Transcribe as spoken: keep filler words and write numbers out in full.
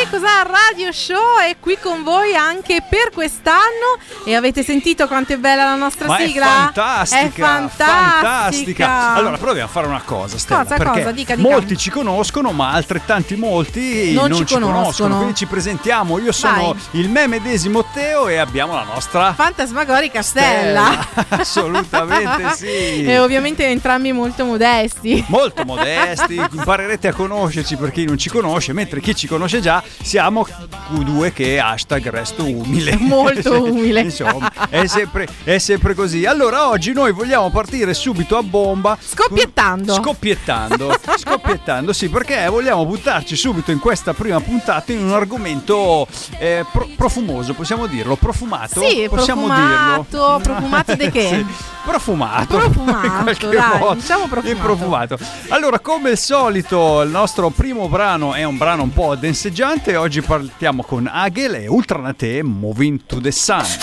Cos'ha Radio Show è qui con voi anche per quest'anno e avete sentito quanto è bella la nostra Ma sigla? È fantastica, è fantastica. fantastica. Allora proviamo a fare una cosa, Stella, cosa, perché cosa? Dica, dica. molti ci conoscono, ma altrettanti molti non, non ci, ci conoscono. conoscono. Quindi ci presentiamo. Io sono Vai. il me medesimo Teo e abbiamo la nostra fantasmagorica Stella. Stella. Assolutamente sì. E ovviamente entrambi molto modesti. Molto modesti, imparerete a conoscerci per chi non ci conosce, mentre chi ci conosce già siamo Q due che hashtag resto umile. Molto umile. Insomma, è sempre, è sempre così. Allora oggi noi vogliamo partire subito a bomba. Scoppiettando. Scoppiettando. Scoppiettando, sì, perché vogliamo buttarci subito in questa prima puntata in un argomento eh, pro- profumoso, possiamo dirlo, profumato? Sì, possiamo profumato, dirlo. profumato di che? Sì, profumato. Profumato, dai, modo. diciamo profumato. E profumato. Allora, come al solito, il nostro primo brano è un brano un po' denseggiante. Oggi partiamo con Agel e Ultranate, Moving to the Sun.